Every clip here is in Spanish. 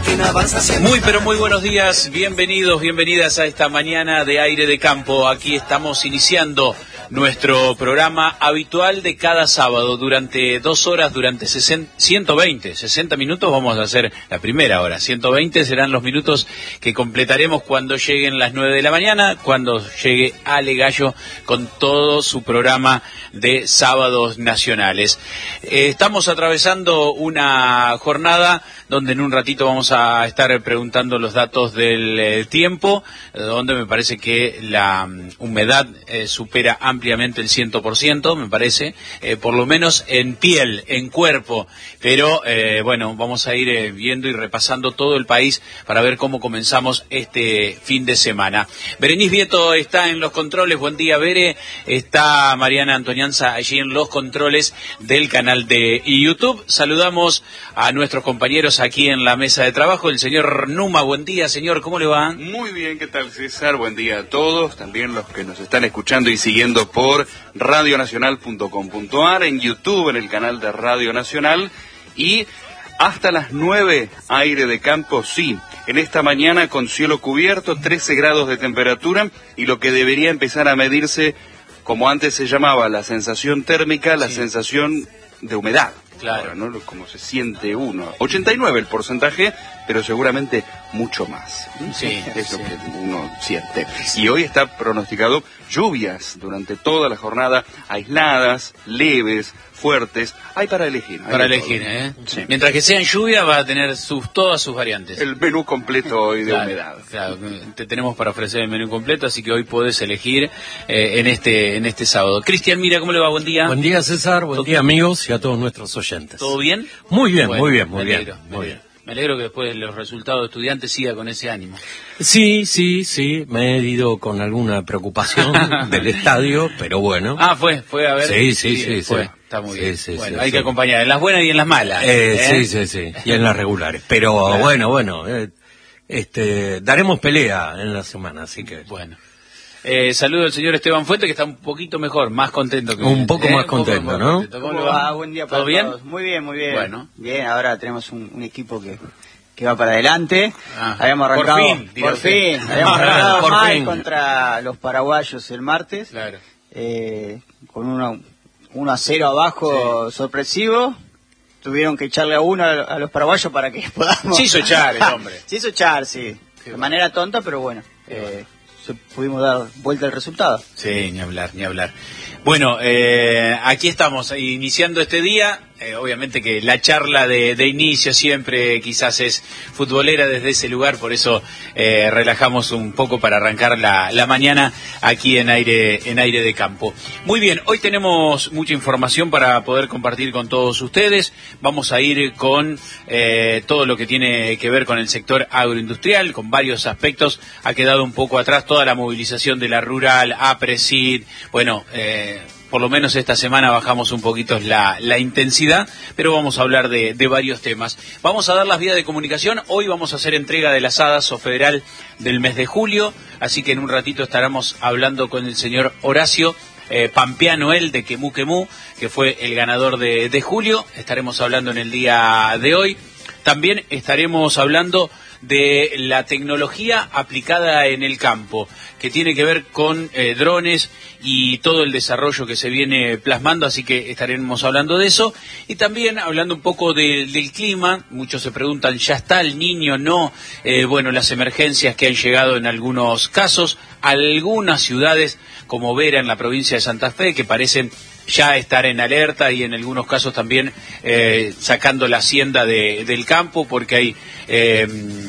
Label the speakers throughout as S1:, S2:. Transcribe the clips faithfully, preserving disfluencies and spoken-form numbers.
S1: máquina avanza siempre.
S2: Muy pero muy buenos días, bienvenidos, bienvenidas a esta mañana de Aire de Campo. Aquí estamos iniciando nuestro programa habitual de cada sábado durante dos horas, durante ciento veinte, sesenta minutos vamos a hacer la primera hora. ciento veinte serán los minutos que completaremos cuando lleguen las nueve de la mañana, cuando llegue Ale Gallo con todo su programa de sábados nacionales. Eh, estamos atravesando una jornada donde en un ratito vamos a estar preguntando los datos del eh, tiempo, donde me parece que la um, humedad eh, supera ampliamente el cien por ciento, me parece, eh, por lo menos en piel, en cuerpo, pero eh, bueno, vamos a ir eh, viendo y repasando todo el país para ver cómo comenzamos este fin de semana. Berenice Vieto está en los controles, buen día Bere, está Mariana Antonianza allí en los controles del canal de YouTube. Saludamos a nuestros compañeros aquí en la mesa de trabajo, el señor Numa, buen día señor, ¿cómo le va?
S3: Muy bien, ¿qué tal César? Buen día a todos, también los que nos están escuchando y siguiendo por radio nacional punto com punto a r, en YouTube, en el canal de Radio Nacional, y hasta las nueve, Aire de Campo, sí, en esta mañana con cielo cubierto, trece grados de temperatura, y lo que debería empezar a medirse, como antes se llamaba, la sensación térmica, la sí. sensación de humedad.
S2: Claro,
S3: ahora, ¿no? Como se siente uno. ochenta y nueve el porcentaje, pero seguramente mucho más.
S2: Sí,
S3: es lo
S2: sí.
S3: que uno siente. Y hoy está pronosticado lluvias durante toda la jornada, aisladas, leves, fuertes. Hay para elegir. Hay
S2: para elegir, todo. ¿eh? Sí. Mientras que sea en lluvia va a tener sus todas sus variantes.
S3: El menú completo hoy de
S2: claro,
S3: humedad.
S2: Claro, te tenemos para ofrecer el menú completo, así que hoy podés elegir eh, en este en este sábado. Cristian, mira, ¿cómo le va? Buen día.
S4: Buen día, César. Buen día, amigos, y a todos nuestros oyentes.
S2: ¿Todo bien?
S4: Muy bien,
S2: bueno,
S4: muy bien, muy
S2: me alegro,
S4: bien.
S2: Me
S4: muy
S2: alegro.
S4: bien.
S2: Me alegro que después de los resultados de estudiantes siga con ese ánimo.
S4: Sí, sí, sí, me he ido con alguna preocupación del estadio, pero bueno.
S2: Ah, fue, fue a ver.
S4: Sí, sí, sí,
S2: fue.
S4: sí.
S2: Está muy
S4: sí,
S2: bien.
S4: Sí,
S2: bueno,
S4: sí,
S2: hay
S4: sí.
S2: que acompañar en las buenas y en las malas.
S4: Eh,
S2: ¿eh?
S4: Sí, sí, sí, y en las regulares. Pero claro. bueno, bueno, eh, este, daremos pelea en la semana, así que...
S2: Bueno. Eh, saludo al señor Esteban Fuente, que está un poquito mejor, más contento que
S4: Un poco
S2: ¿eh?
S4: más contento,
S2: poco más
S4: ¿no?
S2: Contento. ¿Cómo
S5: ¿Cómo
S2: le va?
S5: va? Buen día para
S2: ¿Todo bien?
S5: todos. Muy bien, muy bien.
S2: Bueno.
S5: Bien, ahora tenemos un, un equipo que, que va para adelante.
S2: Ah,
S5: habíamos arrancado,
S2: por fin,
S5: por
S2: usted.
S5: fin, habíamos arrancado
S4: Por
S5: mal
S4: fin.
S5: contra los paraguayos el martes,
S2: Claro.
S5: eh, con uno, uno a cero abajo, sí. sorpresivo. Tuvieron que echarle a uno a, a los paraguayos para que podamos...
S2: Se hizo echar el hombre.
S5: Se hizo echar, sí.
S2: Qué
S5: de
S2: bueno.
S5: manera tonta, pero bueno. Eh, pudimos dar vuelta al resultado.
S2: Sí, ni hablar, ni hablar. Bueno, eh, aquí estamos iniciando este día. Eh, obviamente que la charla de, de inicio siempre quizás es futbolera desde ese lugar, por eso eh, relajamos un poco para arrancar la, la mañana aquí en aire en aire de campo. Muy bien, hoy tenemos mucha información para poder compartir con todos ustedes. Vamos a ir con eh, todo lo que tiene que ver con el sector agroindustrial, con varios aspectos. Ha quedado un poco atrás toda la movilización de la rural, APRESID, bueno... Eh, Por lo menos esta semana bajamos un poquito la, la intensidad, pero vamos a hablar de, de varios temas. Vamos a dar las vías de comunicación. Hoy vamos a hacer entrega de las Adaso Federal del mes de julio, así que en un ratito estaremos hablando con el señor Horacio eh, Pampeano, él de Quemú Quemú, que fue el ganador de, de julio. Estaremos hablando en el día de hoy. También estaremos hablando de la tecnología aplicada en el campo, que tiene que ver con eh, drones y todo el desarrollo que se viene plasmando, así que estaremos hablando de eso. Y también hablando un poco de, del clima. Muchos se preguntan, ¿ya está el Niño? No. Eh, bueno, las emergencias que han llegado en algunos casos, algunas ciudades como Vera en la provincia de Santa Fe, que parecen ya estar en alerta, y en algunos casos también eh, sacando la hacienda de, del campo, porque hay eh,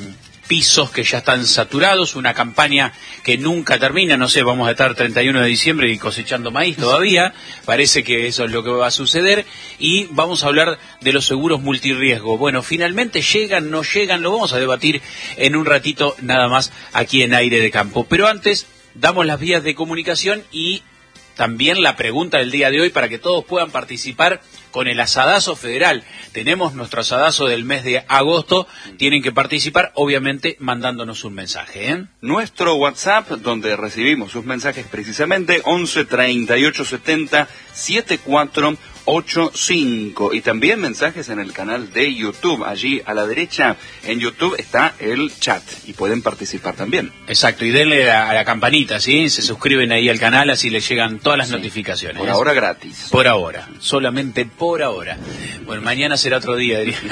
S2: pisos que ya están saturados, una campaña que nunca termina. No sé, vamos a estar treinta y uno de diciembre y cosechando maíz todavía, parece que eso es lo que va a suceder. Y vamos a hablar de los seguros multirriesgo. Bueno, finalmente llegan, no llegan, lo vamos a debatir en un ratito nada más aquí en Aire de Campo. Pero antes, damos las vías de comunicación y también la pregunta del día de hoy para que todos puedan participar con el asadazo federal. Tenemos nuestro asadazo del mes de agosto. Tienen que participar, obviamente, mandándonos un mensaje, ¿eh?
S3: Nuestro WhatsApp, donde recibimos sus mensajes precisamente, once treinta y ocho setenta setenta y cuatro ochenta y cinco. Y también mensajes en el canal de YouTube. Allí a la derecha en YouTube está el chat y pueden participar también.
S2: Exacto, y denle a, a la campanita, ¿sí? Se suscriben ahí al canal, así les llegan todas las sí. notificaciones.
S3: Por ahora gratis.
S2: Por ahora, solamente por ahora. Bueno, mañana será otro día, diría.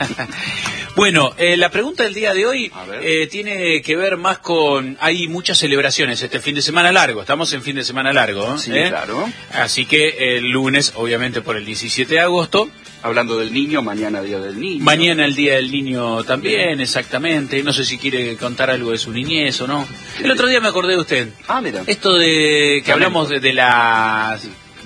S2: Bueno, eh, la pregunta del día de hoy eh, tiene que ver más con... Hay muchas celebraciones este fin de semana largo, estamos en fin de semana largo.
S3: Sí,
S2: ¿eh?
S3: claro.
S2: Así que el lunes, obviamente por el diecisiete de agosto...
S3: Hablando del niño, mañana Día del Niño.
S2: Mañana el Día del Niño también, exactamente. No sé si quiere contar algo de su niñez o no. El otro día me acordé de usted.
S3: Ah, mira.
S2: Esto de que hablamos de, de las...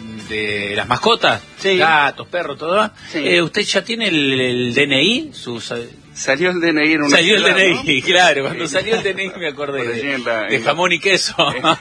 S2: de las mascotas, sí. gatos, perros, todo. Sí. Eh, ¿Usted ya tiene el, el D N I? Sus...
S3: Salió el D N I en una
S2: Salió
S3: ciudad,
S2: el D N I,
S3: ¿no?
S2: Claro. Cuando salió el D N I me acordé de, la, de jamón la... y queso.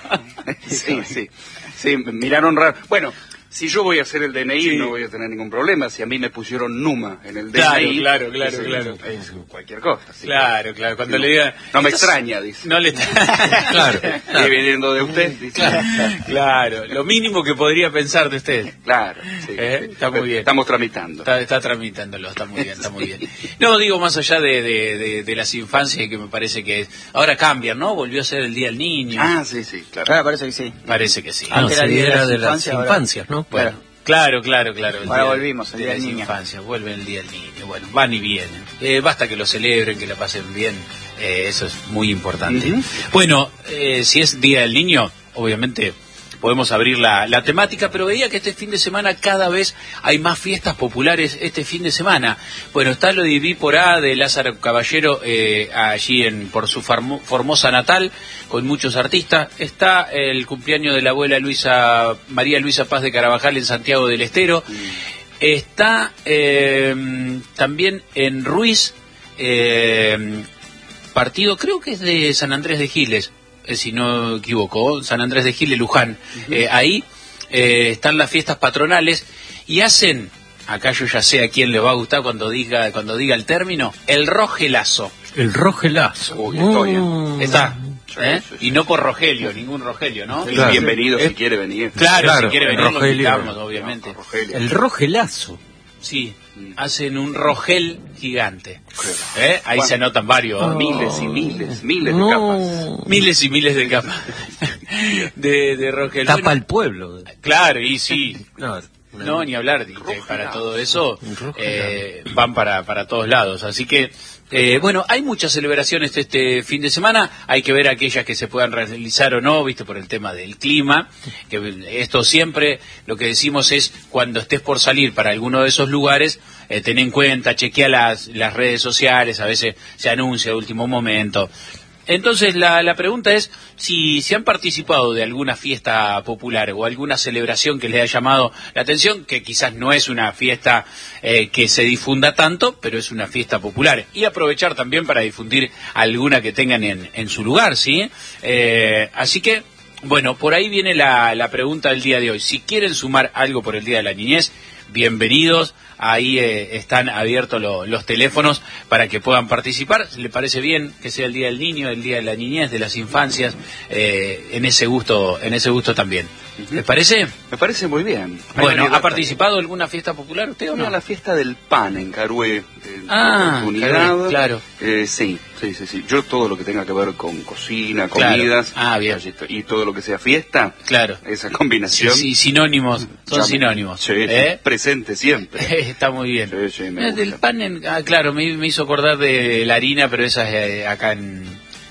S3: sí, sí. Sí, miraron raro. Bueno... Si yo voy a hacer el D N I, sí. no voy a tener ningún problema. Si a mí me pusieron Numa en el D N I...
S2: Claro, claro,
S3: es,
S2: claro.
S3: Es, es cualquier cosa. ¿sí?
S2: Claro, claro. Cuando
S3: sí,
S2: le diga...
S3: No me extraña, dice.
S2: No le
S3: Claro. Y viniendo de usted, dice.
S2: Claro, claro. Lo mínimo que podría pensar de usted.
S3: Claro, sí.
S2: ¿Eh?
S3: sí.
S2: Está muy bien.
S3: Estamos tramitando.
S2: Está, está tramitándolo, está muy bien, está muy bien. No, digo, más allá de, de, de, de las infancias, que me parece que... Ahora cambian, ¿no? Volvió a ser el Día del Niño.
S3: Ah, sí, sí, claro.
S5: Ahora parece que sí.
S2: Parece que sí.
S4: Ah, no, se era de las infancias, ¿no?
S2: Bueno. Claro. Claro, claro, claro. El
S5: Ahora
S2: día
S5: volvimos, el
S2: de
S5: día del
S2: las
S5: niño.
S2: infancias, vuelve el día del niño. Bueno, van y vienen. Eh, basta que lo celebren, que la pasen bien. Eh, eso es muy importante. Uh-huh. Bueno, eh, si es Día del Niño, obviamente podemos abrir la, la temática, pero veía que este fin de semana cada vez hay más fiestas populares este fin de semana. Bueno, está lo de Vípora de Lázaro Caballero eh, allí en por su farmo, Formosa natal, con muchos artistas. Está el cumpleaños de la abuela Luisa María Luisa Paz de Carabajal en Santiago del Estero. Mm. Está eh, también en Ruiz, eh, partido creo que es de San Andrés de Giles, Eh, si no equivoco, San Andrés de Giles, Luján. Uh-huh. eh, ahí eh, están las fiestas patronales y hacen, acá yo ya sé a quién le va a gustar cuando diga cuando diga el término, el rogelazo.
S4: El rogelazo.
S3: Uy, estoy,
S2: uh, está. ¿Eh? Sí, sí, sí. Y no por Rogelio, ningún Rogelio, ¿no?
S3: Claro. Bienvenido si quiere venir.
S2: Claro,
S3: claro
S2: si quiere venir,
S4: Rogelio,
S2: lo invitamos, obviamente.
S3: No, Rogelio.
S4: El rogelazo.
S2: Sí, hacen un rogel gigante. ¿Eh? Ahí bueno, se anotan varios.
S3: Oh. Miles y miles, miles
S4: no.
S3: de capas.
S2: Miles y miles de capas de, de rogel.
S4: Tapa
S2: bueno,
S4: el pueblo.
S2: Claro, y sí.
S4: No,
S2: no, no ni hablar. De, para todo eso eh, van para, para todos lados. Así que, eh, bueno, hay muchas celebraciones este fin de semana. Hay que ver aquellas que se puedan realizar o no, viste, por el tema del clima. Que esto siempre, lo que decimos es, cuando estés por salir para alguno de esos lugares, eh, ten en cuenta, chequea las, las redes sociales, a veces se anuncia de último momento. Entonces la, la pregunta es si, si han participado de alguna fiesta popular o alguna celebración que les haya llamado la atención, que quizás no es una fiesta eh, que se difunda tanto, pero es una fiesta popular. Y aprovechar también para difundir alguna que tengan en, en su lugar, ¿sí? Eh, así que, bueno, por ahí viene la, la pregunta del día de hoy. Si quieren sumar algo por el Día de la Niñez, bienvenidos. Ahí eh, están abiertos lo, los teléfonos para que puedan participar. ¿Le parece bien que sea el Día del Niño, el Día de la Niñez, de las infancias, eh, en ese gusto, en ese gusto también? ¿Les parece?
S3: Me parece muy bien.
S2: Bueno, ¿ha participado en alguna fiesta popular usted o no?
S3: La fiesta del pan en Carué.
S2: Ah, Carué, claro.
S3: Eh, sí, sí, sí, sí. Yo todo lo que tenga que ver con cocina, comidas,
S2: claro. Ah, bien.
S3: Y todo lo que sea fiesta,
S2: claro.
S3: Esa combinación.
S2: Sí, sí, sinónimos, son ya sinónimos.
S3: Sí,
S2: ¿eh?
S3: Presente siempre.
S2: Está muy bien.
S3: Sí, sí, me
S2: del pan, en, ah, claro, me, me hizo acordar de la harina, pero esa es eh, acá en...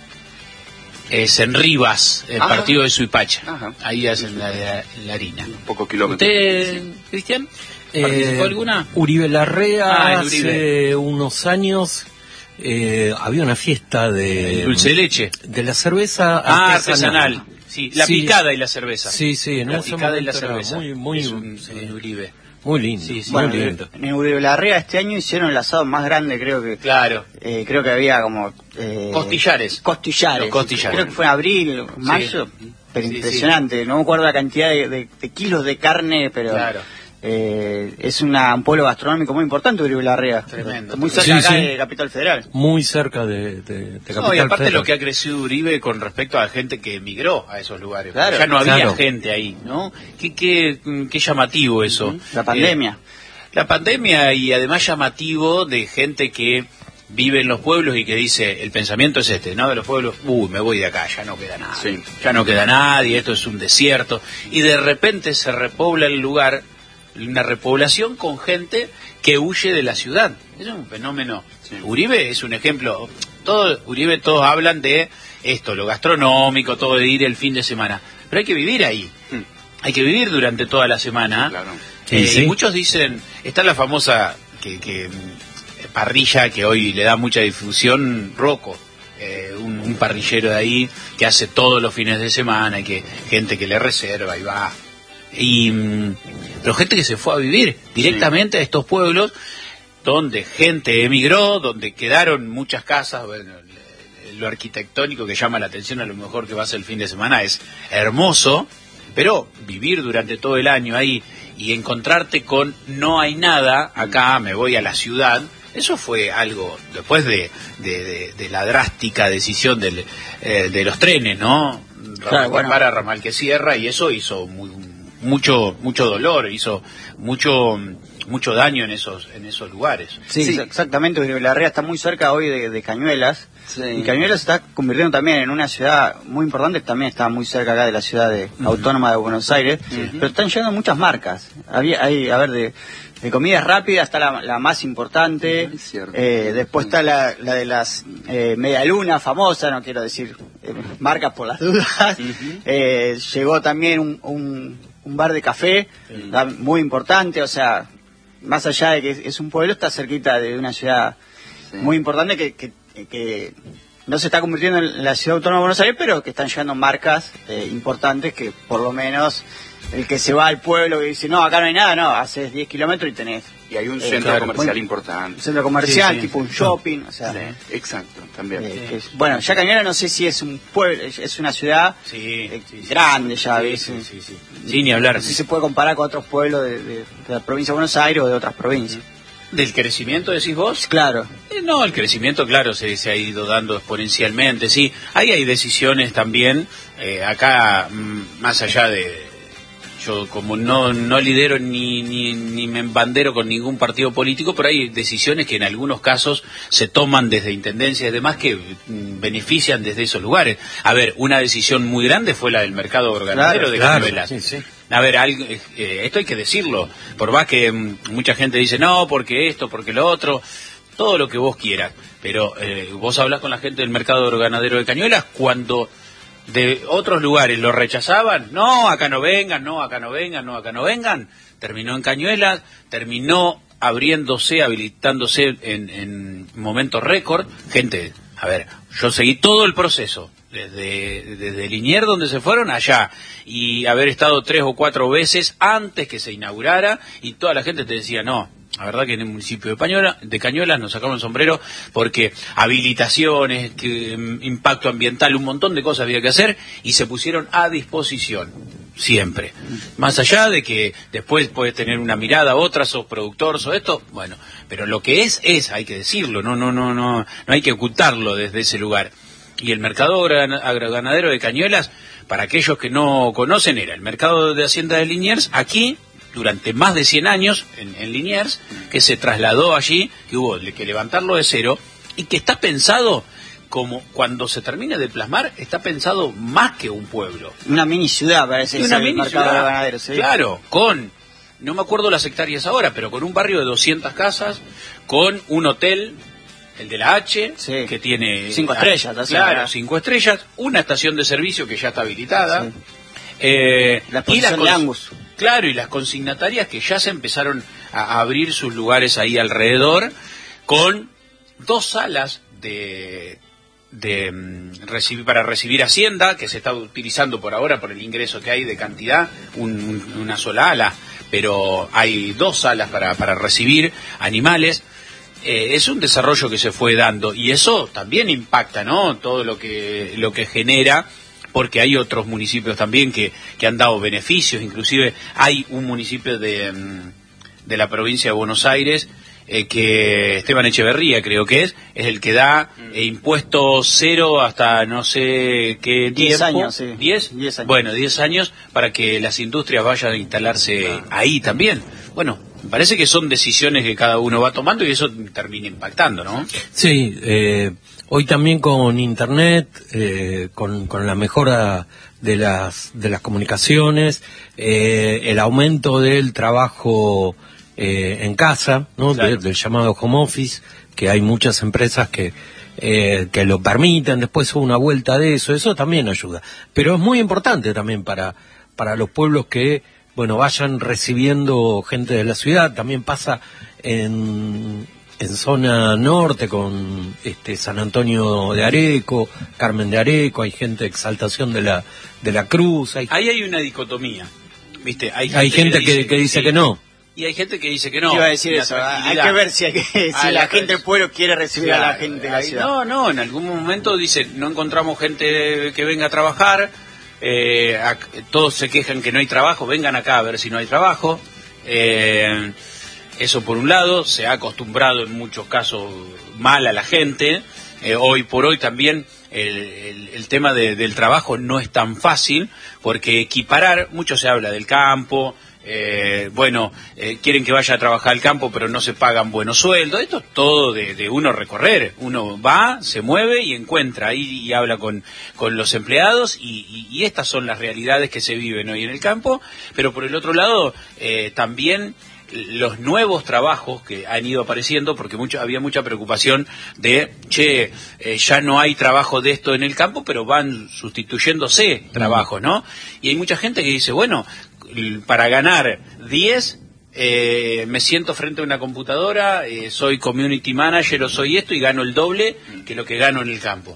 S2: Es en Rivas, el Ajá. partido de Suipacha. Ajá. Ahí hacen la, la, la harina.
S3: Un poco kilómetros.
S2: ¿Usted, sí. Cristian, participó eh, alguna?
S4: Uribe Larrea, ah, hace Uribe. unos años eh, había una fiesta de...
S2: Dulce de leche.
S4: De la cerveza
S2: ah, artesanal. artesanal. Sí, la sí. picada y la cerveza.
S4: Sí, sí. En
S2: la picada y la cerveza.
S4: Muy, muy,
S2: es un, sí. un Uribe.
S4: Muy lindo,
S2: sí, sí,
S5: bueno,
S2: muy lindo.
S5: En Uribe Larrea este año hicieron el asado más grande, creo que.
S2: Claro.
S5: Eh, creo que había como. Eh,
S2: costillares.
S5: Costillares.
S2: Los costillares.
S5: Creo que fue en abril, mayo. Sí. Pero sí, impresionante. Sí. No me acuerdo la cantidad de, de, de kilos de carne, pero.
S2: Claro.
S5: Eh, es una, un pueblo gastronómico muy importante, Uribe Larrea.
S2: Tremendo.
S5: Muy cerca
S4: Sí,
S5: acá
S4: sí.
S5: de Capital Federal.
S4: Muy cerca de, de, de Capital
S2: No, y aparte
S4: Federal.
S2: lo que ha crecido Uribe con respecto a la gente que emigró a esos lugares.
S5: Claro,
S2: ya no había
S4: claro.
S2: gente ahí, ¿no? Qué, qué, qué llamativo eso.
S5: La pandemia.
S2: Eh, la pandemia y además llamativo de gente que vive en los pueblos y que dice, el pensamiento es este, ¿no? De los pueblos, uy, me voy de acá, ya no queda nada.
S3: Sí.
S2: Ya no queda nadie, esto es un desierto. Y de repente se repobla el lugar, una repoblación con gente que huye de la ciudad. Es un fenómeno.
S3: Sí.
S2: Uribe es un ejemplo. Todo, Uribe todos hablan de esto, lo gastronómico, todo de ir el fin de semana. Pero hay que vivir ahí.
S3: Mm.
S2: Hay que vivir durante toda la semana.
S3: Claro.
S2: Eh,
S4: Sí, sí.
S2: Y muchos dicen, está la famosa que, que mm, parrilla que hoy le da mucha difusión, Rocco. Eh, un, un parrillero de ahí que hace todos los fines de semana y que gente que le reserva y va. Y mm, pero gente que se fue a vivir directamente a estos pueblos donde gente emigró, donde quedaron muchas casas. Bueno, lo arquitectónico que llama la atención a lo mejor que va a ser el fin de semana es hermoso, pero vivir durante todo el año ahí y encontrarte con no hay nada, acá me voy a la ciudad, eso fue algo después de, de, de, de la drástica decisión del, eh, de los trenes, ¿no?
S5: Claro,
S2: Ramal que
S5: bueno.
S2: para, ramal que cierra, y eso hizo muy, mucho mucho dolor, hizo mucho mucho daño en esos en esos lugares.
S5: Sí,
S3: Sí.
S5: exactamente. Uribe Larrea está muy cerca hoy de, de Cañuelas.
S3: Sí.
S5: Y Cañuelas se está convirtiendo también en una ciudad muy importante, también está muy cerca acá de la ciudad de, autónoma de Buenos Aires, pero están llegando muchas marcas. Había, hay, a ver, de, de comidas rápidas está la, la más importante,
S3: Es cierto.
S5: eh, después está la, la de las eh, medialunas famosa, no quiero decir eh, marcas por las dudas. Eh, llegó también un, un, un bar de café, da- muy importante, o sea, más allá de que es, es un pueblo, está cerquita de una ciudad
S3: Sí.
S5: muy importante que, que, que no se está convirtiendo en la ciudad autónoma de Buenos Aires, pero que están llegando marcas eh, importantes que por lo menos el que se va al pueblo y dice, no, acá no hay nada, no, haces diez kilómetros y tenés
S3: Y hay un
S5: Eh,
S3: centro
S5: claro,
S3: comercial
S5: muy-
S3: importante.
S5: un centro comercial,
S2: Sí, sí.
S5: tipo un shopping, o sea,
S3: Sí, exacto, también.
S5: eh, que es- bueno, ya Cañuelas no sé si es un pueblo, es es una ciudad
S2: Sí,
S5: eh,
S2: sí, sí.
S5: grande ya,
S2: Sí,
S5: ¿ves?
S2: sí, sí, sí. Sí, ni hablar.
S5: No sé si se puede comparar con otros pueblos de, de- de la provincia de Buenos Aires o de otras provincias.
S2: ¿Del crecimiento decís vos?
S5: Claro.
S2: Eh, no, el crecimiento, claro, se, se ha ido dando exponencialmente, sí. Ahí hay decisiones también, eh, acá, mm, más allá de... Yo como no no lidero ni, ni, ni me embandero con ningún partido político, pero hay decisiones que en algunos casos se toman desde intendencias y demás que mm, benefician desde esos lugares. A ver, una decisión muy grande fue la del mercado organadero
S5: Claro,
S2: de
S4: claro,
S2: Cañuelas.
S4: sí, sí.
S2: A ver, algo, eh, esto hay que decirlo, por más que mm, mucha gente dice, no, porque esto, porque lo otro, todo lo que vos quieras, pero eh, vos hablás con la gente del mercado ganadero de Cañuelas cuando de otros lugares lo rechazaban, no, acá no vengan, no, acá no vengan, no, acá no vengan, terminó en Cañuelas, terminó abriéndose, habilitándose en, en momentos récord, gente, a ver, yo seguí todo el proceso, desde, desde Liniers donde se fueron allá, y haber estado tres o cuatro veces antes que se inaugurara, y toda la gente te decía, no, la verdad que en el municipio de, Pañola, de Cañuelas nos sacamos el sombrero porque habilitaciones, que, mm, impacto ambiental, un montón de cosas había que hacer y se pusieron a disposición, siempre. Más allá de que después puedes tener una mirada, otra, sos productor, sos esto, bueno, pero lo que es, es, hay que decirlo, no, no, no, no, no hay que ocultarlo desde ese lugar. Y el mercado agra- agroganadero de Cañuelas, para aquellos que no conocen, era el mercado de Hacienda de Liniers, aquí, durante más de cien años, en, en Liniers, que se trasladó allí, que hubo que levantarlo de cero, y que está pensado como, cuando se termine de plasmar, está pensado más que un pueblo.
S5: Una mini ciudad parece
S2: Y una
S5: ser el
S2: mini
S5: mercado
S2: ciudad,
S5: ganadero, ¿sí?
S2: claro, con, no me acuerdo las hectáreas ahora, pero con un barrio de doscientas casas, con un hotel, el de la H,
S5: Sí.
S2: que tiene...
S5: Cinco estrellas, así,
S2: claro,
S5: ¿verdad?
S2: cinco estrellas, una estación de servicio que ya está habilitada,
S5: Sí.
S2: eh,
S5: La
S2: y las
S5: exposición de
S2: cons-
S5: Angus.
S2: Claro, y las consignatarias que ya se empezaron a abrir sus lugares ahí alrededor, con dos salas de... de mm, recibir, para recibir Hacienda, que se está utilizando por ahora por el ingreso que hay de cantidad, un- una sola ala, pero hay dos salas para, para recibir animales. Eh, es un desarrollo que se fue dando y eso también impacta, ¿no? Todo lo que lo que genera porque hay otros municipios también que, que han dado beneficios, inclusive hay un municipio de, de la provincia de Buenos Aires, eh, que Esteban Echeverría creo que es, es el que da eh, impuesto cero hasta no sé qué
S5: diez
S2: tiempo.
S5: años, sí.
S2: ¿Diez?
S5: Diez años.
S2: Bueno, diez años para que las industrias vayan a instalarse ah. ahí también. Bueno, me parece que son decisiones que cada uno va tomando y eso termina impactando, ¿no?
S4: Sí, eh, hoy también con Internet, eh, con, con la mejora de las, de las comunicaciones, eh, el aumento del trabajo eh, en casa, ¿no?
S2: Claro.
S4: De, del llamado home office, que hay muchas empresas que, eh, que lo permiten, después una vuelta de eso, eso también ayuda. Pero es muy importante también para, para los pueblos que, bueno, vayan recibiendo gente de la ciudad. También pasa en, en zona norte con este San Antonio de Areco, Carmen de Areco, hay gente de Exaltación de la, de la Cruz. Hay...
S2: Ahí hay una dicotomía, ¿viste? Hay gente,
S4: hay gente
S2: que,
S4: que,
S2: dice,
S4: que dice
S2: sí,
S4: que no.
S2: Y hay gente que dice que no.
S5: Iba a decir
S2: la
S5: eso, hay que ver si, hay que, si
S2: ah,
S5: la
S2: la
S5: gente del pueblo quiere recibir claro, a la gente de la ciudad.
S2: No, no, en algún momento dice, no encontramos gente que venga a trabajar, eh, a, todos se quejan que no hay trabajo, vengan acá a ver si no hay trabajo. Eh, eso por un lado, se ha acostumbrado en muchos casos mal a la gente. Eh, hoy por hoy también el, el, el tema de, del trabajo no es tan fácil, porque equiparar, mucho se habla del campo. Eh, bueno, eh, quieren que vaya a trabajar al campo pero no se pagan buenos sueldos. Esto es todo de, de uno recorrer, uno va, se mueve y encuentra ahí y habla con, con los empleados y, y, y estas son las realidades que se viven hoy en el campo. Pero por el otro lado eh, también los nuevos trabajos que han ido apareciendo, porque mucho, había mucha preocupación de, che, eh, ya no hay trabajo de esto en el campo, pero van sustituyéndose trabajos, ¿no? Y hay mucha gente que dice, bueno, para ganar diez, eh, me siento frente a una computadora, eh, soy community manager o soy esto y gano el doble que lo que gano en el campo.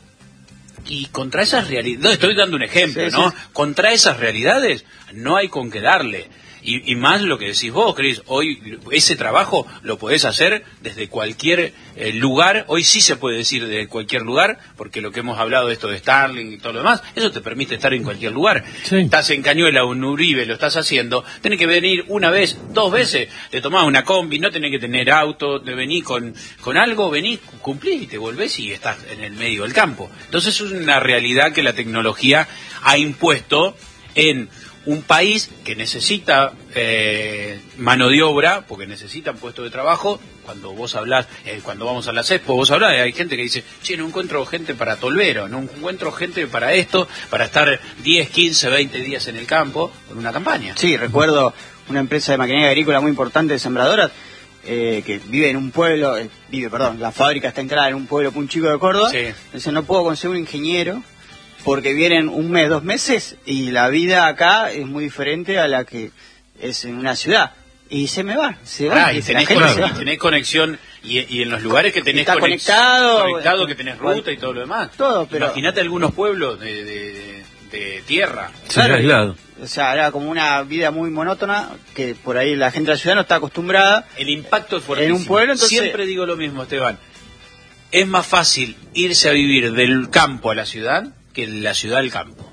S2: Y contra esas realidades, no, estoy dando un ejemplo, sí, ¿no? Sí. Contra esas realidades no hay con qué darle. Y, y más lo que decís vos, Cris, hoy ese trabajo lo podés hacer desde cualquier eh, lugar. Hoy sí se puede decir desde cualquier lugar, porque lo que hemos hablado de esto de Starlink y todo lo demás, eso te permite estar en cualquier lugar. Sí. Estás en Cañuela o en Uribe, lo estás haciendo, tenés que venir una vez, dos veces, te tomás una combi, no tenés que tener auto, te venís con, con algo, venís, cumplís y te volvés y estás en el medio del campo. Entonces es una realidad que la tecnología ha impuesto en un país que necesita eh, mano de obra, porque necesitan puestos de trabajo. Cuando vos hablás, eh, cuando vamos a las expo, vos hablás, hay gente que dice, che, no encuentro gente para tolvero, no encuentro gente para esto, para estar diez, quince, veinte días en el campo con una campaña.
S5: Sí, recuerdo una empresa de maquinaria agrícola muy importante de sembradoras, eh, que vive en un pueblo, eh, vive, perdón, la fábrica está entrada en un pueblo muy chico de Córdoba, sí. Entonces no puedo conseguir un ingeniero, porque vienen un mes, dos meses, y la vida acá es muy diferente a la que es en una ciudad. Y se me va, se va.
S2: Ah, y tenés, con, y tenés conexión, y, y en los lugares que tenés
S5: Está
S2: conex,
S5: conectado,
S2: conectado, que tenés ruta y todo lo demás.
S5: Todo, pero...
S2: Imagínate algunos pueblos de, de, de tierra.
S5: Claro, claro. O sea, era como una vida muy monótona, que por ahí la gente de la ciudad no está acostumbrada.
S2: El impacto es fuertísimo.
S5: En un pueblo, entonces...
S2: Siempre digo lo mismo, Esteban. Es más fácil irse a vivir del campo a la ciudad que la ciudad al campo.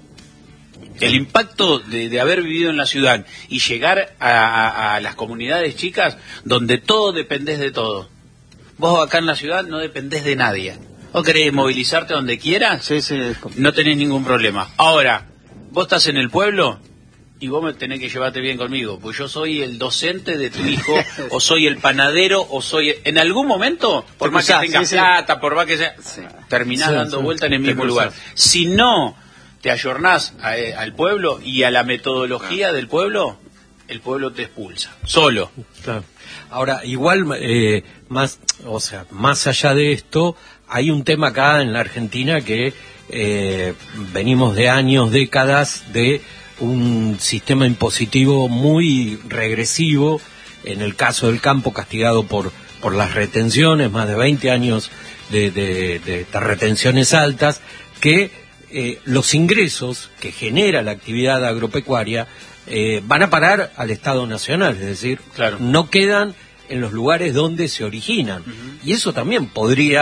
S2: El impacto de, de haber vivido en la ciudad y llegar a, a, a las comunidades chicas donde todo dependés de todo. Vos acá en la ciudad no dependés de nadie. Vos querés movilizarte donde quieras,
S5: sí, sí.
S2: No tenés ningún problema. Ahora, vos estás en el pueblo y vos me tenés que llevarte bien conmigo, pues yo soy el docente de tu hijo, o soy el panadero, o soy... En algún momento, por más que tengas sí, plata, sí. por más que sea... Sí. Terminás sí, dando sí. vuelta en el mismo lugar. Si no te ayornás a, a, al pueblo y a la metodología claro. del pueblo, el pueblo te expulsa, solo.
S4: Claro. Ahora, igual, eh, más, o sea, más allá de esto, hay un tema acá en la Argentina que eh, venimos de años, décadas de un sistema impositivo muy regresivo, en el caso del campo castigado por, por las retenciones, más de veinte años de, de, de, de retenciones altas, que eh, los ingresos que genera la actividad agropecuaria eh, van a parar al Estado Nacional, es decir,
S2: claro.
S4: no quedan en los lugares donde se originan. Uh-huh. Y eso también podría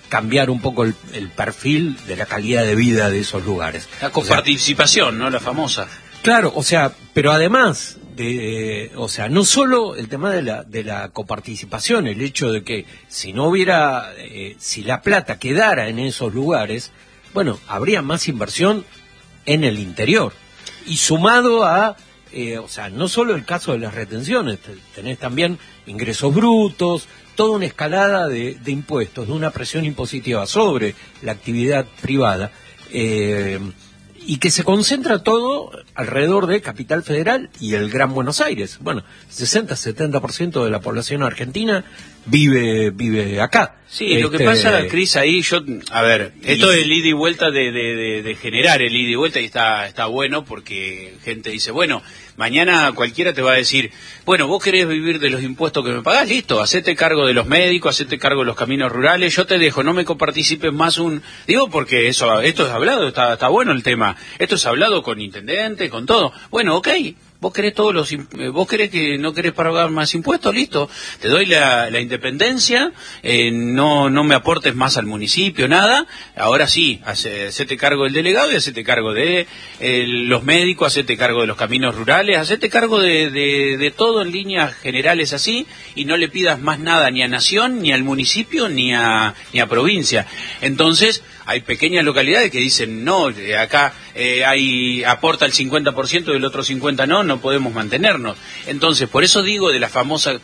S4: cambiar un poco el, el perfil de la calidad de vida de esos lugares.
S2: La coparticipación, ¿no? La famosa.
S4: Claro, o sea, pero además, de, o sea, no solo el tema de la de la coparticipación, el hecho de que si no hubiera, eh, si la plata quedara en esos lugares, bueno, habría más inversión en el interior. Y sumado a, eh, o sea, no solo el caso de las retenciones, tenés también ingresos brutos, toda una escalada de, de impuestos, de una presión impositiva sobre la actividad privada, eh, y que se concentra todo alrededor de Capital Federal y el Gran Buenos Aires. Bueno, sesenta a setenta por ciento de la población argentina vive vive acá.
S2: Sí,
S4: este...
S2: lo que pasa, Cris, ahí yo, a ver, y... esto es el ida y vuelta de, de, de, de generar el ida y vuelta, y está, está bueno porque gente dice, bueno, mañana cualquiera te va a decir, bueno, vos querés vivir de los impuestos que me pagás, listo, hacete cargo de los médicos, hacete cargo de los caminos rurales, yo te dejo, no me coparticipes más un... Digo porque eso, esto es hablado, está, está bueno el tema, esto es hablado con intendente, con todo. Bueno, ok, vos querés todos los, vos querés que no querés pagar más impuestos, listo, te doy la, la independencia, eh, no, no me aportes más al municipio, nada, ahora sí, hace, hacete cargo del delegado y hacete cargo de eh, los médicos, hacete cargo de los caminos rurales, hacete cargo de, de, de todo en líneas generales así, y no le pidas más nada ni a Nación, ni al municipio, ni a, ni a provincia. Entonces, hay pequeñas localidades que dicen, no, acá eh, hay aporta el cincuenta por ciento y el otro cincuenta por ciento no, no podemos mantenernos. Entonces, por eso digo de la famosa...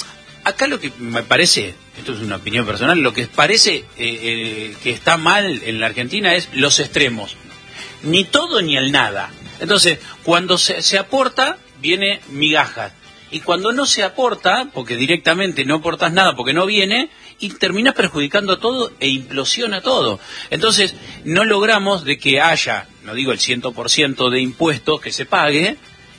S2: Acá lo que me parece, esto es una opinión personal, lo que parece eh, eh, que está mal en la Argentina es los extremos. Ni todo ni el nada. Entonces, cuando se, se aporta, viene migajas. Y cuando no se aporta, porque directamente no aportas nada porque no viene, y terminas perjudicando todo e implosiona todo. Entonces, no logramos de que haya, no digo el cien por ciento de impuestos que se pague,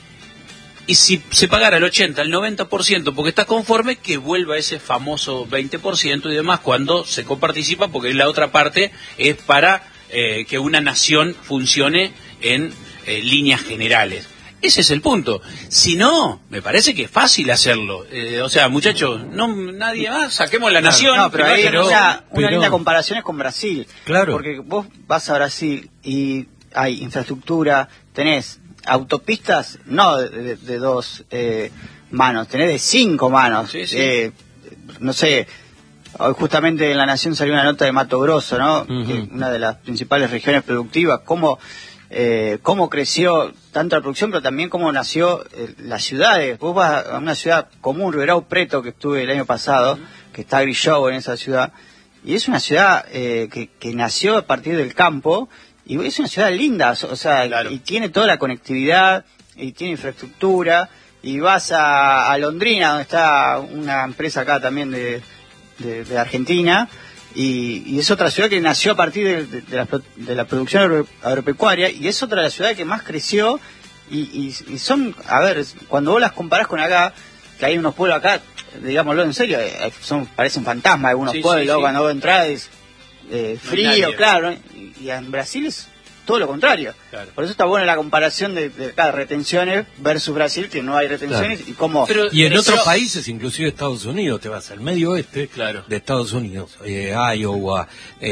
S2: y si se pagara el ochenta, el noventa por ciento porque está conforme, que vuelva ese famoso veinte por ciento y demás cuando se coparticipa, porque la otra parte es para eh, que una nación funcione en eh, líneas generales. Ese es el punto. Si no, me parece que es fácil hacerlo. Eh, o sea, muchachos, no nadie más, saquemos la nación.
S5: No, pero ahí
S4: pero,
S5: una,
S4: pero,
S5: una linda comparación es con Brasil.
S4: Claro.
S5: Porque vos vas a Brasil y hay infraestructura, tenés autopistas, no de, de, de dos eh, manos, tenés de cinco manos.
S2: Sí, sí.
S5: Eh, no sé, hoy justamente en La Nación salió una nota de Mato Grosso, ¿no?
S4: Uh-huh.
S5: Que una de las principales regiones productivas, cómo... Eh, cómo creció tanto la producción, pero también cómo nació eh, las ciudades. Vos vas a una ciudad común, Ribeirão Preto, que estuve el año pasado, uh-huh. que está Grillow en esa ciudad, y es una ciudad eh, que, que nació a partir del campo, y es una ciudad linda, o sea, claro. y tiene toda la conectividad, y tiene infraestructura, y vas a, a Londrina, donde está una empresa acá también de, de, de Argentina, Y, y es otra ciudad que nació a partir de, de, de, la, de la producción agro, agropecuaria, y es otra de las ciudades que más creció, y, y, y son, a ver, cuando vos las comparás con acá, que hay unos pueblos acá, digámoslo en serio, son parecen fantasmas algunos sí, pueblos, sí, sí. Cuando vos entras es eh, frío, no claro, y, y en Brasil es todo lo contrario. Claro. Por eso está buena la comparación de, de cada retenciones versus Brasil, que no hay retenciones, claro. y cómo...
S4: Pero, y en pero, otros países, inclusive Estados Unidos, te vas al medio oeste
S2: claro.
S4: de Estados Unidos, eh, Iowa,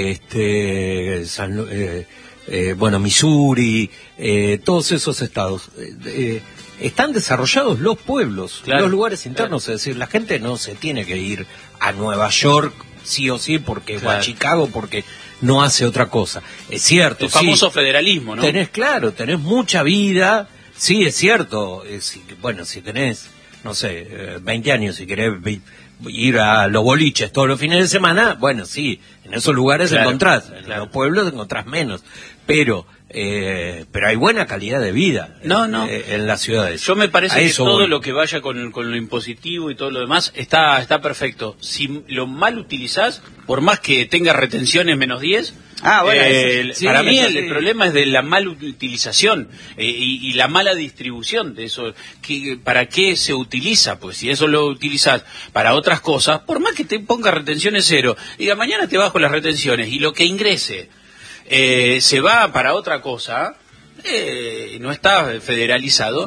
S4: este, San, eh, eh, bueno, Missouri, eh, todos esos estados, eh, eh, están desarrollados los pueblos, claro. los lugares internos, claro. es decir, la gente no se tiene que ir a Nueva York sí o sí porque claro. o a Chicago porque no hace otra cosa. Es cierto,
S2: el famoso
S4: sí,
S2: federalismo, ¿no?
S4: Tenés, claro, tenés mucha vida, sí, es cierto, es, bueno, si tenés, no sé, veinte años, si querés ir a los boliches todos los fines de semana, bueno, sí, en esos lugares claro, encontrás, en claro. los pueblos encontrás menos, pero... Eh, pero hay buena calidad de vida
S2: no, no.
S4: Eh, en las ciudades.
S2: Yo me parece
S4: a
S2: que todo
S4: voy.
S2: lo que vaya con, con lo impositivo y todo lo demás está está perfecto. Si lo mal utilizás, por más que tenga retenciones menos diez,
S5: ah, bueno,
S2: eh,
S5: sí,
S2: para mí el,
S5: sí.
S2: el problema es de la mal utilización eh, y, y la mala distribución de eso. Que, ¿para qué se utiliza? Pues si eso lo utilizás para otras cosas, por más que te ponga retenciones cero, diga mañana te bajo las retenciones y lo que ingrese Eh, se va para otra cosa, eh, no está federalizado,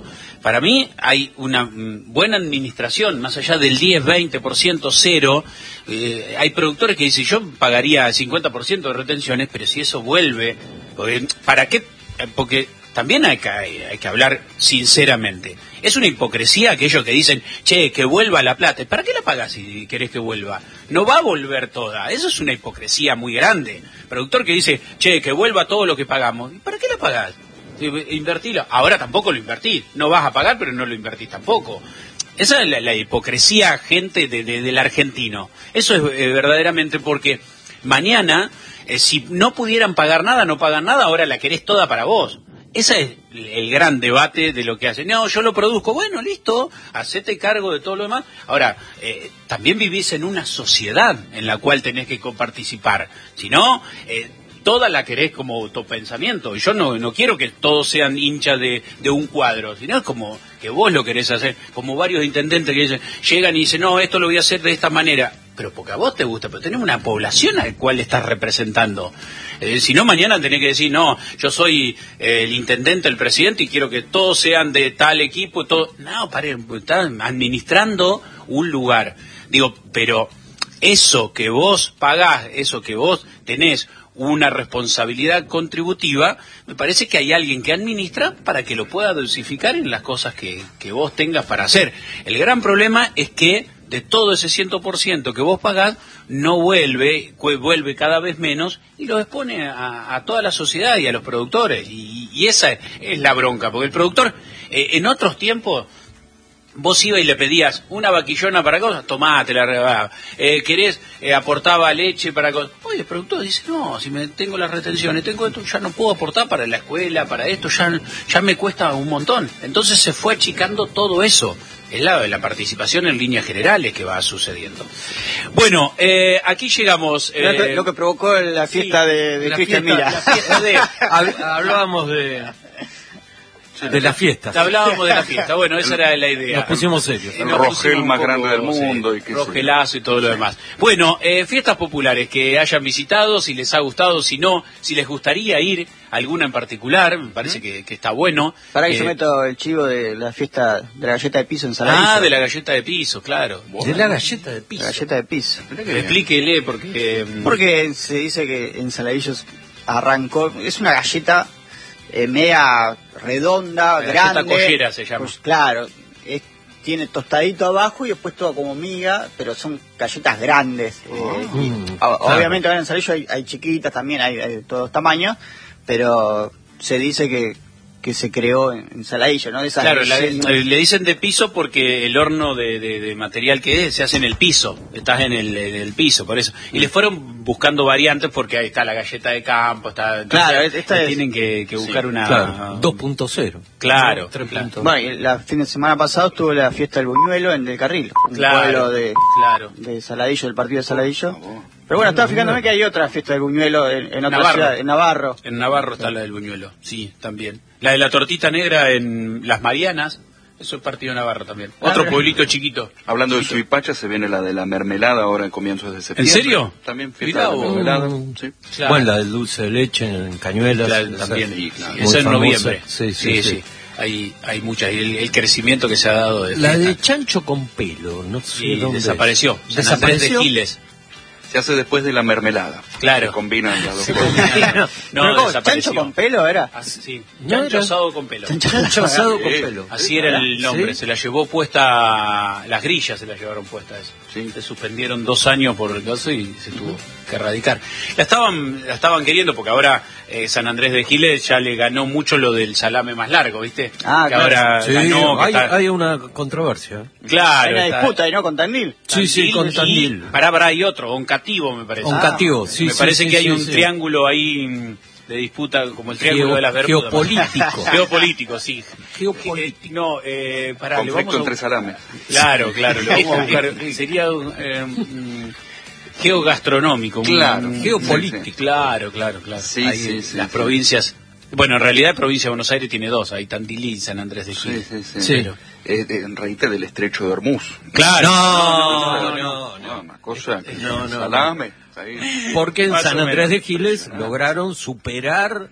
S2: para mí hay una mm, buena administración, más allá del diez, veinte por ciento, cero. Eh, hay productores que dicen, yo pagaría cincuenta por ciento de retenciones, pero si eso vuelve, porque, ¿para qué? Porque también hay que, hay que hablar sinceramente. Es una hipocresía aquellos que dicen, che, que vuelva la plata. ¿Para qué la pagás si querés que vuelva? No va a volver toda. Eso es una hipocresía muy grande. Productor que dice, che, que vuelva todo lo que pagamos. ¿Y para qué la pagás? Invertilo. Ahora tampoco lo invertís. No vas a pagar, pero no lo invertís tampoco. Esa es la, la hipocresía, gente, de, de, del argentino. Eso es eh, verdaderamente porque mañana, eh, si no pudieran pagar nada, no pagan nada, ahora la querés toda para vos. Ese es el gran debate de lo que hacen. No, yo lo produzco. Bueno, listo, hacete cargo de todo lo demás. Ahora, eh, también vivís en una sociedad en la cual tenés que coparticipar. Si no, eh, toda la querés como autopensamiento. Y yo no, no quiero que todos sean hinchas de, de un cuadro, sino es como que vos lo querés hacer. Como varios intendentes que dicen, llegan y dicen, no, esto lo voy a hacer de esta manera. Pero porque a vos te gusta, pero tenés una población a la cual estás representando. Eh, si no, mañana tenés que decir, no, yo soy eh, el intendente, el presidente, y quiero que todos sean de tal equipo. Todo. No, pare, estás administrando un lugar. Digo, pero eso que vos pagás, eso que vos tenés una responsabilidad contributiva, me parece que hay alguien que administra para que lo pueda dosificar en las cosas que, que vos tengas para hacer. El gran problema es que de todo ese cien por ciento que vos pagás, no vuelve, vuelve cada vez menos y lo expone a, a toda la sociedad y a los productores. Y, y esa es la bronca, porque el productor, eh, en otros tiempos, vos ibas y le pedías una vaquillona para cosas, tomá, te la regalaba. Eh, querés, eh, aportaba leche para cosas. Oye, el productor dice, no, si me tengo las retenciones, tengo esto, ya no puedo aportar para la escuela, para esto, ya, ya me cuesta un montón. Entonces se fue achicando todo eso. Es la de la participación en líneas generales que va sucediendo. Bueno, eh, aquí llegamos. Eh,
S5: lo que provocó la fiesta sí, de, de Cristian Mira.
S4: La fiesta de, hablábamos de... de las fiestas.
S2: Hablábamos de la fiesta, bueno, esa era la idea.
S4: Nos pusimos serios.
S3: El Rogel más grande del mundo.
S2: Sí, y Rogelazo y todo lo demás. Bueno, eh, fiestas populares que hayan visitado, si les ha gustado, si no, si les gustaría ir a alguna en particular, me parece que, que está bueno.
S5: Para que
S2: eh,
S5: yo meto el chivo de la fiesta de la galleta de piso en Saladillo.
S2: Ah, de la galleta de piso, claro.
S4: De la galleta de piso.
S5: La galleta de piso.
S2: Explíquele, porque...
S5: Porque se dice que en Saladillos arrancó, es una galleta... Eh, media redonda,
S2: la
S5: grande.
S2: Collera se llama.
S5: Pues, claro, es, tiene tostadito abajo y después todo como miga, pero son galletas grandes.
S4: Oh,
S5: eh,
S4: mm,
S5: y,
S4: claro.
S5: Obviamente ahora en Saladillo hay, hay chiquitas también, hay, hay de todos tamaños, pero se dice que que se creó en, en Saladillo, ¿no? De esas
S2: claro, la,
S5: leyendas.
S2: le dicen de piso porque el horno de, de, de material que es se hace en el piso, estás en el, en el piso, por eso. Y le fueron buscando variantes porque ahí está la galleta de campo, está...
S5: Claro, esta es...
S2: Tienen que, que buscar
S4: sí,
S2: una...
S4: Claro, dos punto cero.
S2: Claro,
S4: tres
S2: claro.
S5: Bueno, y la fin de semana pasado estuvo la fiesta del buñuelo en Del Carril, un
S2: claro,
S5: pueblo de,
S2: claro.
S5: de Saladillo, del partido de Saladillo. Pero bueno, estaba fijándome que hay otra fiesta del buñuelo en, en otra
S2: Navarro.
S5: ciudad, en Navarro.
S2: En Navarro está la del buñuelo, sí, también. La de la tortita negra en Las Marianas, eso es partido de Navarro también.
S5: Ah,
S2: Otro
S5: bien.
S2: pueblito chiquito.
S3: Hablando
S2: chiquito.
S3: de Suipacha, se viene la de la mermelada ahora en comienzos de
S2: ¿En
S3: septiembre.
S2: serio?
S3: También
S2: Mirá
S3: fiesta de
S2: vos.
S3: mermelada.
S4: Mm.
S3: Sí.
S2: Claro.
S4: Bueno, la del dulce de leche en Cañuelas.
S2: La-
S4: esa-
S2: también,
S3: sí, claro.
S4: muy
S2: esa en
S4: famosa.
S2: noviembre.
S4: Sí, sí, sí.
S2: Hay, hay muchas. Y El, el crecimiento que se ha dado de
S4: La
S2: fiesta.
S4: de chancho con pelo, no sé
S2: Sí,
S4: dónde.
S2: desapareció. San Andrés
S4: ¿Desapareció?
S2: de Giles.
S3: Se hace después de la mermelada.
S2: Claro.
S3: Se combinan las dos
S2: Se
S3: cosas.
S2: combina.
S5: Pero
S2: No,
S5: ¿cómo?
S2: desapareció.
S5: ¿Chancho con pelo era?
S2: Así, sí.
S4: No
S2: Chancho
S4: era-
S2: asado con pelo.
S4: Chancho asado con
S3: Sí.
S4: pelo.
S2: Así era el nombre.
S4: ¿Sí?
S2: Se la llevó puesta, las grillas se la llevaron puesta eso.
S3: Sí.
S2: Se suspendieron dos años por el caso y se tuvo que erradicar. La estaban, la estaban queriendo porque ahora eh, San Andrés de Giles ya le ganó mucho lo del salame más largo, ¿viste?
S5: Ah,
S2: que
S5: claro.
S2: ahora
S4: Sí,
S2: ganó. que
S4: hay,
S2: está-
S4: hay una controversia.
S2: Claro.
S5: Hay una
S2: está-
S5: disputa ahí, ¿no? Con Tandil.
S4: Sí, sí, con
S2: y-
S4: Tandil.
S2: Pará, pará, hay otro, Oncativo me parece.
S4: Oncativo, sí,
S2: me
S4: sí,
S2: parece
S4: sí,
S2: que hay
S4: sí,
S2: un
S4: sí.
S2: triángulo ahí mm, de disputa, como el triángulo
S4: Geo-
S2: de las Bermudas.
S4: geopolítico.
S2: Geopolítico, sí.
S4: Geopolítico.
S2: Eh, no, eh, pará, le
S3: Conflicto
S2: vamos a...
S3: entre salames.
S2: Claro, claro, le vamos a buscar. Sería eh, mm, geogastronómico.
S3: Claro,
S2: mm,
S4: geopolítico.
S2: sí, sí. Claro, claro, claro.
S3: Sí,
S2: Ahí
S3: sí, sí,
S2: las
S3: sí.
S2: provincias. Bueno, en realidad la provincia de Buenos Aires tiene dos, hay Tandil y San Andrés de
S3: Sí,
S2: Giles.
S3: sí, sí.
S4: Sí.
S3: Eh, eh, en raíz del estrecho de Hormuz.
S2: Claro.
S4: No,
S2: no,
S4: no,
S3: No, una cosa que
S4: No, no,
S3: salame. Ahí.
S4: Porque en
S2: Más
S4: San
S2: o
S4: Andrés
S2: menos.
S4: de Giles lograron superar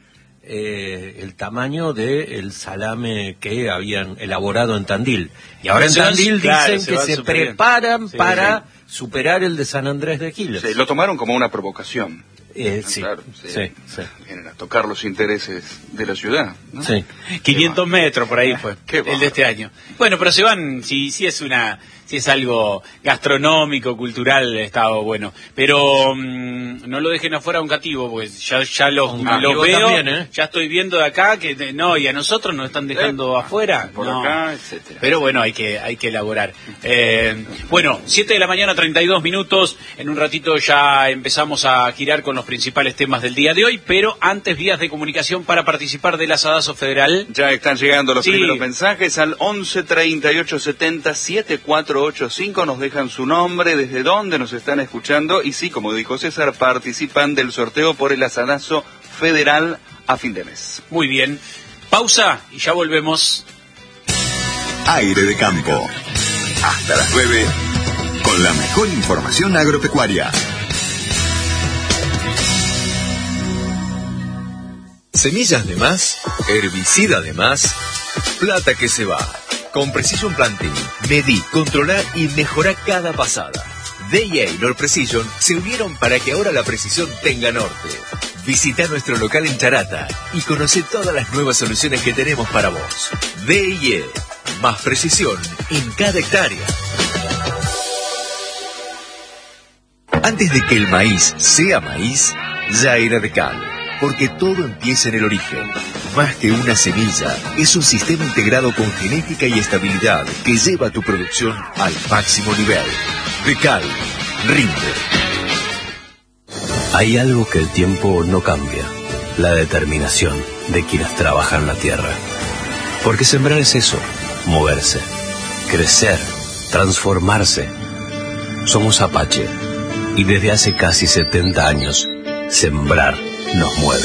S4: eh, el tamaño del salame que habían elaborado en Tandil. Y ahora en
S2: Se van-
S4: Tandil
S2: claro,
S4: dicen
S2: se
S4: que
S2: van
S4: se
S2: superando.
S4: preparan
S2: Sí,
S4: para
S2: sí.
S4: superar el de San Andrés de Giles.
S3: Sí, lo tomaron como una provocación.
S4: Eh, sí,
S3: Claro, sí.
S4: sí, sí,
S3: Vienen a tocar los intereses de la ciudad, ¿no?
S4: sí.
S2: quinientos metros por ahí fue,
S3: Qué
S2: el de este año. Bueno, pero se van, si, si es una, si es algo gastronómico, cultural, está bueno. Pero mmm, no lo dejen afuera un cativo, pues ya, ya los,
S4: Un
S2: los
S4: cativo
S2: veo,
S4: también, ¿eh?
S2: ya estoy viendo de acá que de- no, y a nosotros nos están dejando
S3: Eh,
S2: afuera.
S3: por
S2: no.
S3: acá, etcétera.
S2: Pero bueno, hay que, hay que elaborar. Eh, bueno, siete de la mañana, treinta y dos minutos. En un ratito ya empezamos a girar con los principales temas del día de hoy, pero antes vías de comunicación para participar del asadazo federal.
S3: Ya están llegando los
S2: Sí.
S3: primeros mensajes al once treinta y ocho setenta setenta y cuatro ochenta y cinco. Nos dejan su nombre, desde dónde nos están escuchando. Y sí, como dijo César, participan del sorteo por el asadazo federal a fin de mes.
S2: Muy bien. Pausa y ya volvemos.
S1: Aire de campo. Hasta las nueve, con la mejor información agropecuaria.
S6: Semillas de más, herbicida de más, plata que se va. Con Precision Planting, medí, controlar y mejorar cada pasada. D I A y Nord Precision se unieron para que ahora la precisión tenga norte. Visita nuestro local en Charata y conoce todas las nuevas soluciones que tenemos para vos. D I A, más precisión en cada hectárea. Antes de que el maíz sea maíz, ya era de cal. Porque todo empieza en el origen. Más que una semilla, es un sistema integrado con genética y estabilidad que lleva tu producción al máximo nivel. Decal, rinde.
S7: Hay algo que el tiempo no cambia, la determinación de quienes trabajan la tierra. Porque sembrar es eso, moverse, crecer, transformarse. Somos Apache y desde hace casi setenta años, sembrar nos mueve.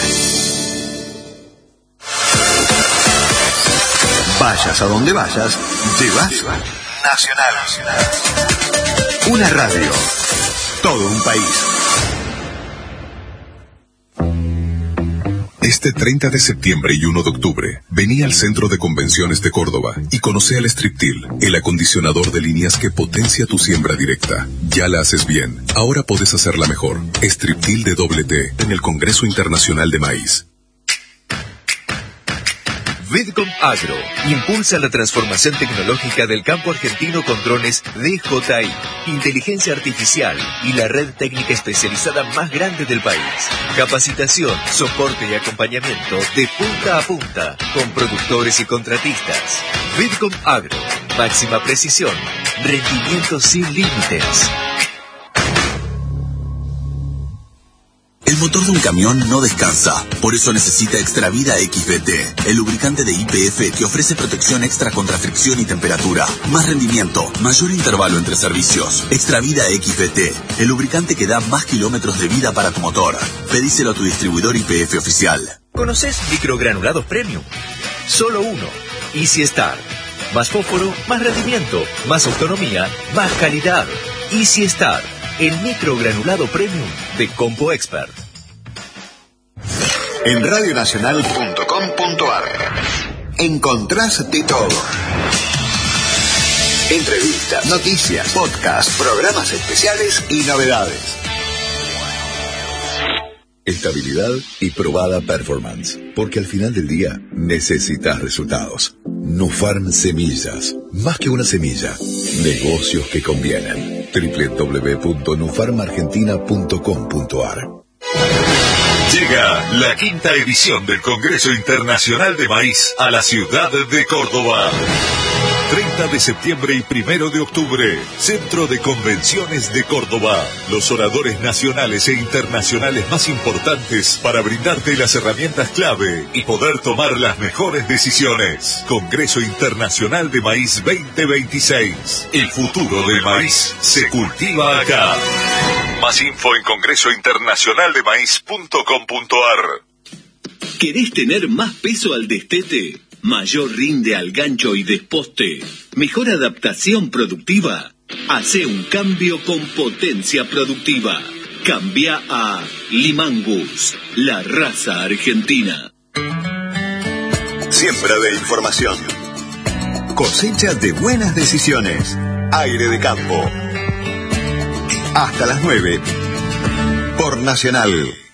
S1: Vayas a donde vayas, llevas Nacional. Una radio. Todo un país.
S8: Este treinta de septiembre y uno de octubre, vení al Centro de Convenciones de Córdoba y conoce al Striptil, el acondicionador de líneas que potencia tu siembra directa. Ya la haces bien, ahora podés hacerla mejor. Striptil de doble T, en el Congreso Internacional de Maíz.
S6: Vidcom Agro impulsa la transformación tecnológica del campo argentino con drones D J I, inteligencia artificial y la red técnica especializada más grande del país. Capacitación, soporte y acompañamiento de punta a punta con productores y contratistas. Vidcom Agro, máxima precisión, rendimiento sin límites.
S9: El motor de un camión no descansa, por eso necesita Extravida X B T, el lubricante de Y P F que ofrece protección extra contra fricción y temperatura, más rendimiento, mayor intervalo entre servicios. Extravida X B T, el lubricante que da más kilómetros de vida para tu motor. Pedíselo a tu distribuidor Y P F oficial.
S6: ¿Conoces microgranulados premium? Solo uno, Easy Star. Más fósforo, más rendimiento, más autonomía, más calidad. Easy Star, el microgranulado premium de Compo Expert.
S1: En radio nacional punto com punto ar encontrás de todo. Entrevistas, noticias, podcasts, programas especiales y novedades.
S8: Estabilidad y probada performance, porque al final del día necesitas resultados. Nufarm Semillas, más que una semilla, negocios que convienen. doble u doble u doble u punto nufarm argentina punto com punto ar.
S10: Llega la quinta edición del Congreso Internacional de Maíz a la ciudad de Córdoba. treinta de septiembre y primero de octubre, Centro de Convenciones de Córdoba. Los oradores nacionales e internacionales más importantes para brindarte las herramientas clave y poder tomar las mejores decisiones. Congreso Internacional de Maíz veinte veintiséis. El futuro del maíz se cultiva acá. Más info en congreso internacional de maíz punto com punto ar.
S11: ¿Querés tener más peso al destete? ¿Mayor rinde al gancho y desposte? ¿Mejor adaptación productiva? Hacé un cambio con potencia productiva. Cambia a Limangus, la raza argentina.
S1: Siembra de información. Cosecha de buenas decisiones. Aire de campo. Hasta las nueve. Por Nacional.